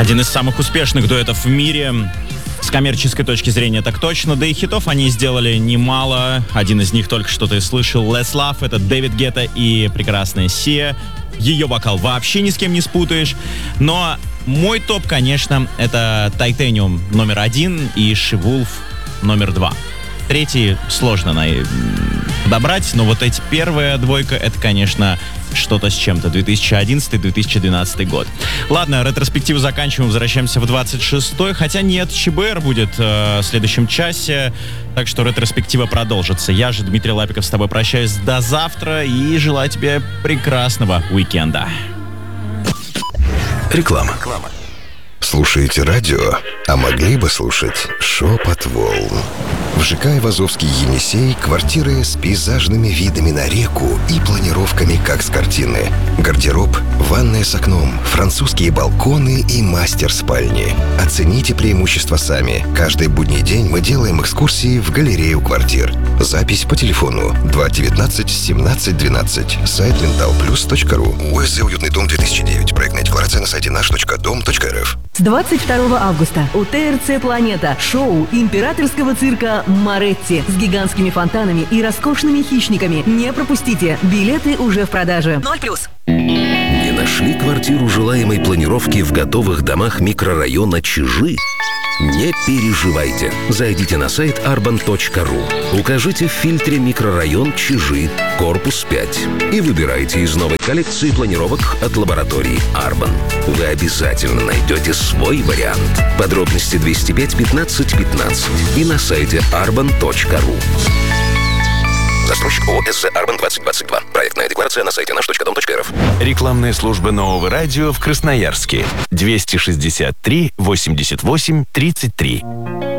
Один из самых успешных дуэтов в мире. С коммерческой точки зрения так точно, да и хитов они сделали немало. Один из них только что ты слышал, Less Love, это Дэвид Гетта и прекрасная Сия. Ее вокал вообще ни с кем не спутаешь. Но мой топ, конечно, это Titanium номер 1 и She Wolf номер 2. Третий сложно подобрать, но вот эти первая двойка, это, конечно, что-то с чем-то. 2011-2012 год. Ладно, ретроспективу заканчиваем, возвращаемся в 26-й. Хотя нет, ЧБР будет в следующем часе, так что ретроспектива продолжится. Я же, Дмитрий Лапиков, с тобой прощаюсь до завтра и желаю тебе прекрасного уикенда. Реклама. Слушаете радио, а могли бы слушать «Шепот волн». В ЖК Айвазовский Енисей квартиры с пейзажными видами на реку и планировками, как с картины. Гардероб, ванная с окном, французские балконы и мастер-спальни. Оцените преимущества сами. Каждый будний день мы делаем экскурсии в галерею квартир. Запись по телефону 219 17 12. Сайт mentalplus.ru. УСЗ «Уютный дом 2009». Проектная декларация на сайте наш.дом.рф. С 22 августа у ТРЦ «Планета» шоу императорского цирка «Моретти» с гигантскими фонтанами и роскошными хищниками. Не пропустите. Билеты уже в продаже. 0+. Не нашли квартиру желаемой планировки в готовых домах микрорайона Чижи? Не переживайте. Зайдите на сайт arban.ru. Укажите в фильтре микрорайон Чижи, корпус 5. И выбирайте из новой коллекции планировок от лаборатории Арбан. Вы обязательно найдете свой вариант. Подробности 205 15 15 и на сайте arban.ru. Застройщик ООО «СЗ Арбан 2022». Проектная декларация на сайте наш.дом.рф. Рекламная служба Нового радио в Красноярске. 263 88 33.